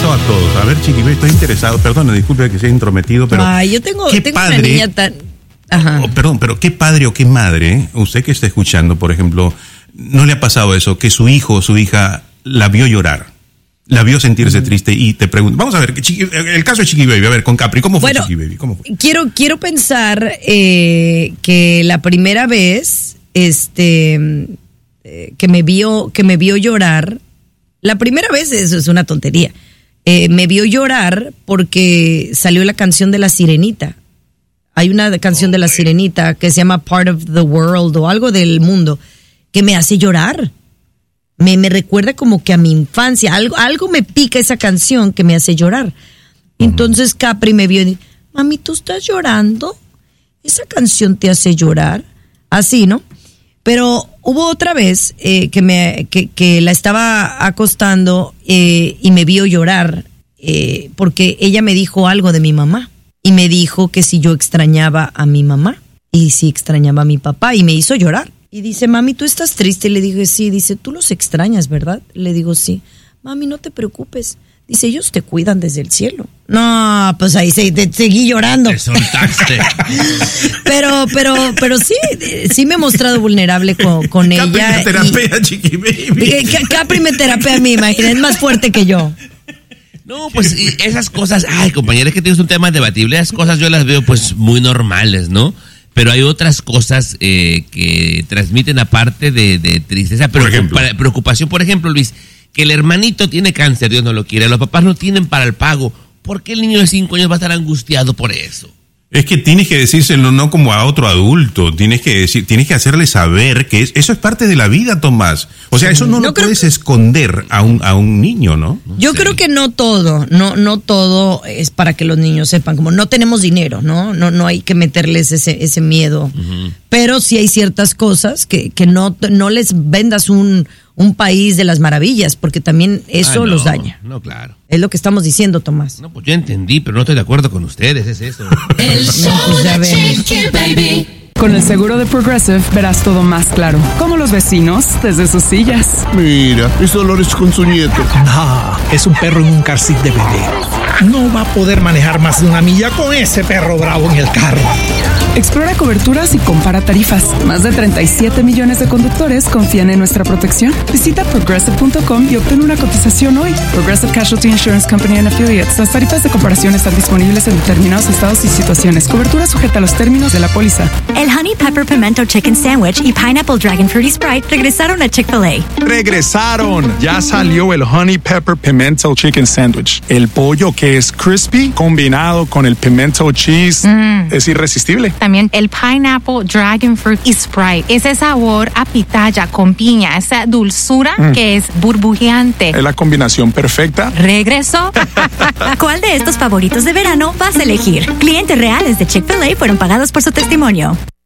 pasó a todos. A ver, Chiqui Baby, estoy interesado. Perdón, disculpe que sea intrometido, pero... Ay, yo tengo padre, una niña tan... Ajá. Perdón, pero ¿qué padre o qué madre, usted que está escuchando, por ejemplo, no le ha pasado eso, que su hijo o su hija la vio llorar, la vio sentirse triste y te pregunta? Vamos a ver, el caso de Chiqui Baby, a ver, con Capri, ¿cómo fue Chiqui Baby? ¿Cómo fue? Quiero pensar que la primera vez que me vio llorar, la primera vez, eso es una tontería, me vio llorar porque salió la canción de La Sirenita. Hay una canción de La Sirenita que se llama Part of the World o algo del mundo que me hace llorar. Me recuerda como que a mi infancia. Algo me pica esa canción que me hace llorar. Entonces Capri me vio y dijo, mami, ¿tú estás llorando? ¿Esa canción te hace llorar? Así, ¿no? Pero hubo otra vez que la estaba acostando y me vio llorar porque ella me dijo algo de mi mamá. Y me dijo que si yo extrañaba a mi mamá y si extrañaba a mi papá, y me hizo llorar. Y dice, mami, ¿tú estás triste? Le dije, sí. Dice, tú los extrañas, ¿verdad? Le digo, sí. Mami, no te preocupes. Dice, ellos te cuidan desde el cielo. No, pues ahí seguí llorando. Te soltaste. pero sí me he mostrado vulnerable con ella. Capri me terapea, Chiqui Baby. Capri me terapea a mí, imagínate, es más fuerte que yo. No, pues esas cosas, compañera, es que tienes un tema debatible. Esas cosas yo las veo pues muy normales, ¿no? Pero hay otras cosas que transmiten aparte de tristeza, preocupación. Por ejemplo, Luis, que el hermanito tiene cáncer, Dios no lo quiere, los papás no tienen para el pago. ¿Por qué el niño de 5 años va a estar angustiado por eso? Es que tienes que decírselo no como a otro adulto, tienes que hacerle saber que eso es parte de la vida, Tomás. O sea, eso no lo puedes esconder a un niño, ¿no? Yo creo que no todo es para que los niños sepan, como no tenemos dinero, no hay que meterles ese miedo. Uh-huh. Pero sí hay ciertas cosas que no les vendas un país de las maravillas, porque también eso los daña. No, claro. Es lo que estamos diciendo, Tomás. No, pues yo entendí, pero no estoy de acuerdo con ustedes, es eso. El show de Chiqui Baby. Con el seguro de Progressive verás todo más claro. Como los vecinos desde sus sillas. Mira, es Dolores con su nieto. No, es un perro en un car seat de bebé. No va a poder manejar más de 1 milla con ese perro bravo en el carro. Explora coberturas y compara tarifas. Más de 37 millones de conductores confían en nuestra protección. Visita Progressive.com y obtén una cotización hoy. Progressive Casualty Insurance Company and Affiliates. Las tarifas de comparación están disponibles en determinados estados y situaciones. Cobertura sujeta a los términos de la póliza. El Honey Pepper Pimento Chicken Sandwich y Pineapple Dragon Fruity Sprite regresaron a Chick-fil-A. ¡Regresaron! Ya salió el Honey Pepper Pimento Chicken Sandwich. El pollo que es crispy combinado con el pimento cheese es irresistible. También el Pineapple Dragon Fruit y Sprite. Ese sabor a pitaya con piña, esa dulzura que es burbujeante. Es la combinación perfecta. ¿Regresó? ¿Cuál de estos favoritos de verano vas a elegir? Clientes reales de Chick-fil-A fueron pagados por su testimonio.